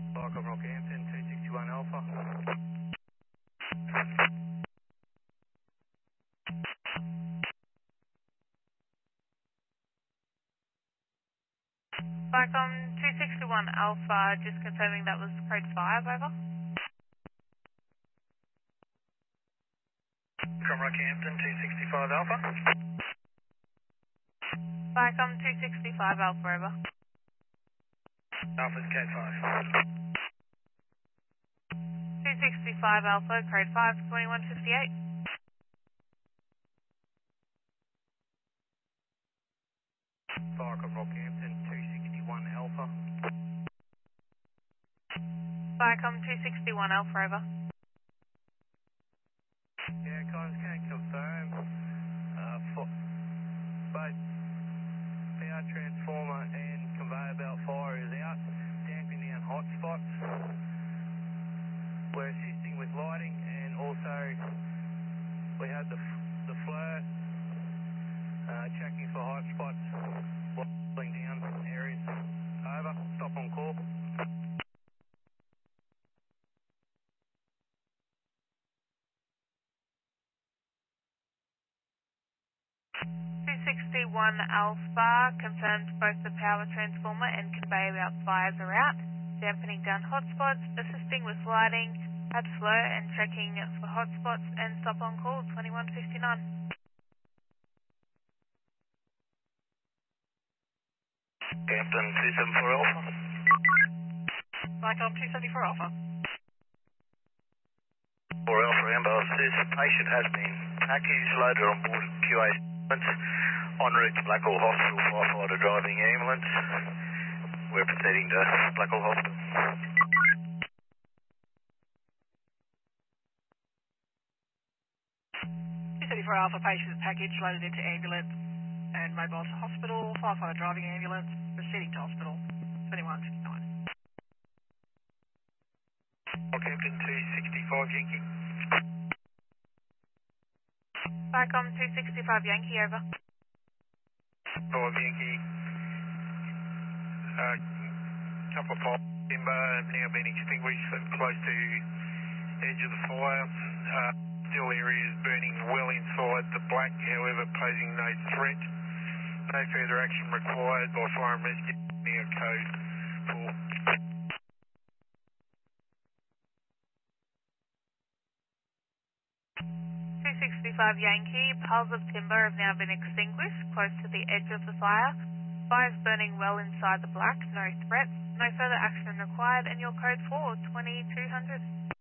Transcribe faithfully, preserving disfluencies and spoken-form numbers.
Welcome Rockhampton, two sixty-one Alpha. Welcome two sixty-one Alpha, just confirming that was code five, over. From Rockhampton, two sixty-five Alpha. Welcome two sixty-five Alpha, over. Alpha's code five. two sixty-five Alpha, code five, twenty-one fifty-eight. Welcome Rockhampton, two sixty-one Alpha. Welcome two sixty-one Alpha, over. Yeah, guys, can confirm. Uh, for both power transformer and conveyor belt fire is out, damping down hotspots. We're assisting with lighting and also we have the, the flow uh, checking for hotspots, blowing down areas. Over, stop on call. two sixty-one Alpha confirms both the power transformer and conveyor belt fires are out, dampening down hotspots, assisting with lighting, add flow and checking for hotspots, and stop on call twenty-one fifty-nine. Hampton two seventy-four Alpha. Welcome two seventy-four Alpha. four Alpha Ambulance, this patient has been packaged, loaded on board Q A ambulance, en route to Blackwell Hospital, firefighter driving ambulance. We're proceeding to Blackwell Hospital. two seventy-four Alpha, patient package loaded into ambulance and mobile to hospital, firefighter driving ambulance, proceeding to hospital, twenty-one fifty-nine. Rockhampton two sixty-five Yankee. Welcome two sixty-five Yankee, over. five Yankee. Uh, couple of pipes timber have now been extinguished, so close to edge of the fire. Uh, still areas burning well inside the black, however posing no threat. No further action required by fire and rescue. Now code four. two sixty-five Yankee, piles of timber have now been extinguished close to the edge of the fire. Fire is burning well inside the black, no threats, no further action required, and your code four, twenty-two hundred.